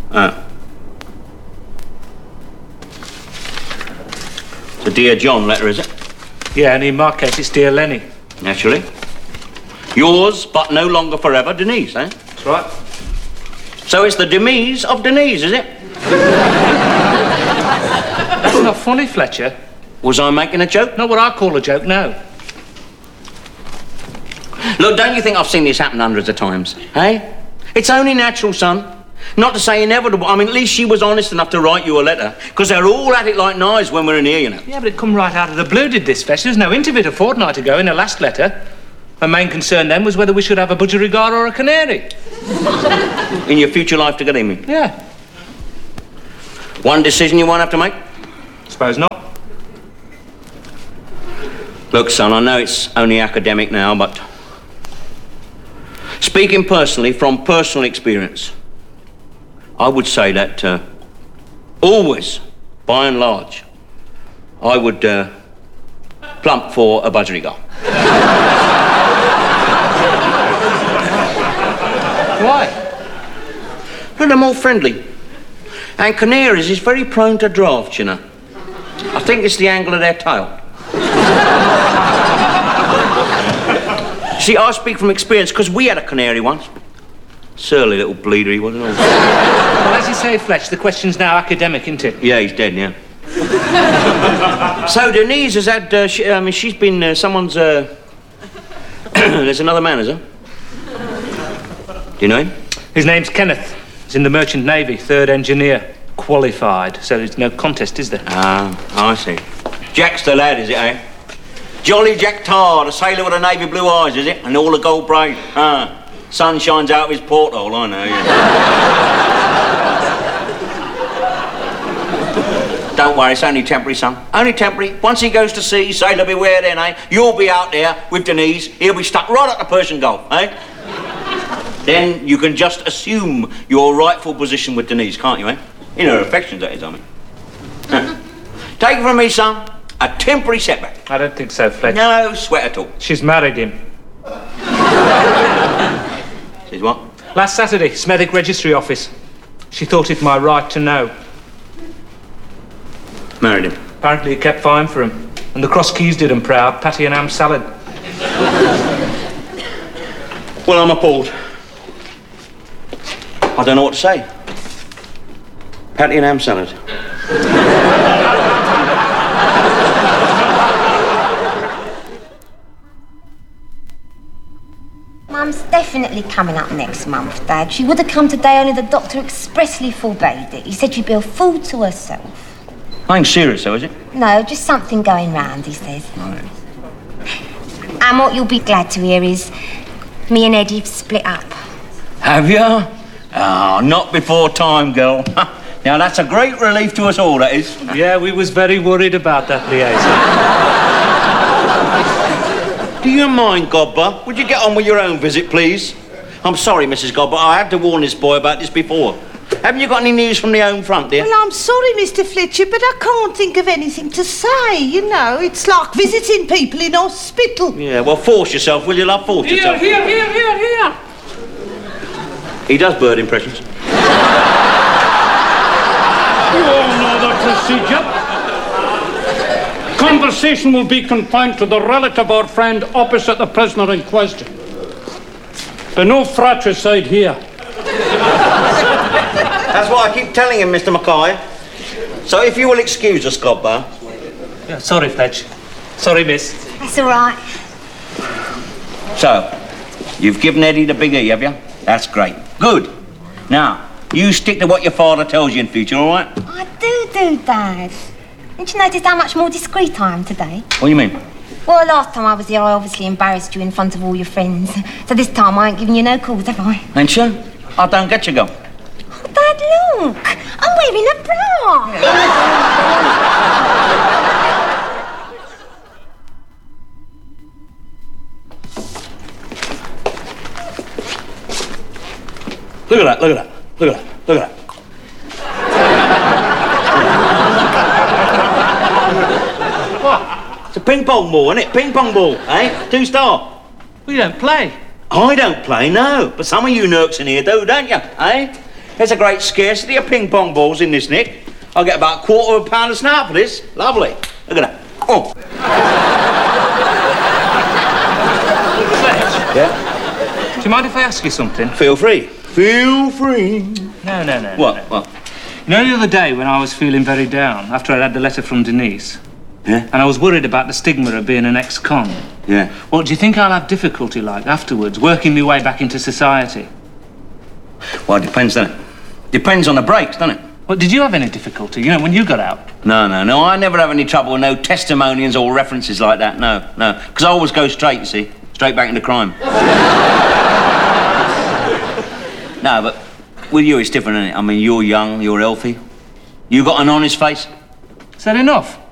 It's a Dear John letter, is it? Yeah, and in my case, it's Dear Lenny. Naturally. Yours, but no longer forever, Denise, eh? That's right. So it's the demise of Denise, is it? That's not funny, Fletcher. Was I making a joke? Not what I call a joke, no. Look, don't you think I've seen this happen hundreds of times, eh? It's only natural, son. Not to say inevitable. I mean, at least she was honest enough to write you a letter, because they're all at it like knives when we're in here, you know. Yeah, but it come right out of the blue, did this, Fletcher. There was no hint of it a fortnight ago in her last letter. Her main concern then was whether we should have a budgerigar or a canary. In your future life together, you mean? Yeah. One decision you won't have to make? Suppose not. Look, son, I know it's only academic now, but speaking personally, from personal experience, I would say that always, by and large, I would plump for a budgerigar. Why? Well, they're more friendly. And canaries is very prone to drafts, you know. I think it's the angle of their tail. See, I speak from experience, because we had a canary once. Surly little bleeder he was, wasn't he? Well, as you say, Fletch, the question's now academic, isn't it? Yeah, he's dead now. So Denise has had, she's been, someone's, there's another man, is there? Do you know him? His name's Kenneth. He's in the Merchant Navy, 3rd engineer. Qualified, so there's no contest, is there? Ah, I see. Jack's the lad, is it, eh? Jolly Jack Tar, the sailor with the navy blue eyes, is it? And all the gold braid. Sun shines out of his porthole, I know, yeah. Don't worry, it's only temporary, son. Only temporary. Once he goes to sea, sailor beware then, eh? You'll be out there with Denise. He'll be stuck right at the Persian Gulf, eh? Then you can just assume your rightful position with Denise, can't you, eh? In her affections, that is, I mean. Take it from me, son. A temporary setback. I don't think so, Fletch. No sweat at all. She's married him. She's what? Last Saturday, Smethwick Registry Office. She thought it my right to know. Married him. Apparently he kept fine for him. And the Cross Keys did him proud. Patty and ham salad. Well, I'm appalled. I don't know what to say. Patty and ham salad. Mum's definitely coming up next month, Dad. She would have come today, only the doctor expressly forbade it. He said she'd be a fool to herself. I ain't serious, though, is it? No, just something going round, he says. Right. And what you'll be glad to hear is me and Eddie've split up. Have you? Oh, not before time, girl. Now, that's a great relief to us all, that is. Yeah, we was very worried about that liaison. Do you mind, Godber? Would you get on with your own visit, please? I'm sorry, Mrs. Godber. I had to warn this boy about this before. Haven't you got any news from the home front, dear? Well, I'm sorry, Mr. Fletcher, but I can't think of anything to say, you know. It's like visiting people in hospital. Yeah, well, force yourself, will you, love? Force yourself. Here. He does bird impressions. You all know the procedure. Conversation will be confined to the relative or friend opposite the prisoner in question. But no fratricide here. That's what I keep telling him, Mr. Mackay. So if you will excuse us, Godber. Yeah, sorry, Fletch. Sorry, miss. That's all right. So, you've given Eddie the big E, have you? That's great. Good. Now, you stick to what your father tells you in future, all right? I do, Dad. Didn't you notice how much more discreet I am today? What do you mean? Well, last time I was here, I obviously embarrassed you in front of all your friends. So this time I ain't giving you no calls, have I? Ain't you? I don't get you, girl. Oh, Dad, look! I'm wearing a bra! Look at that, look at that, look at that, look at that. What? It's a ping pong ball, isn't it? Ping pong ball, eh? 2-star. We don't play. I don't play, no. But some of you nerks in here do, don't you, eh? There's a great scarcity of ping-pong balls in this, Nick. I'll get about £1/4 a snap for this. Lovely. Look at that. Oh. Yeah? Do you mind if I ask you something? Feel free. Feel free. No. What? No. What? You know the other day when I was feeling very down, after I'd had the letter from Denise? Yeah? And I was worried about the stigma of being an ex-con. Yeah. Well, do you think I'll have difficulty, like, afterwards, working my way back into society? Well, it depends, doesn't it? Depends on the breaks, doesn't it? Well, did you have any difficulty, you know, when you got out? No. I never have any trouble with no testimonials or references like that, no. Because I always go straight, you see. Straight back into crime. No, but with you it's different, isn't it? I mean, you're young, you're healthy. You got an honest face. Is that enough?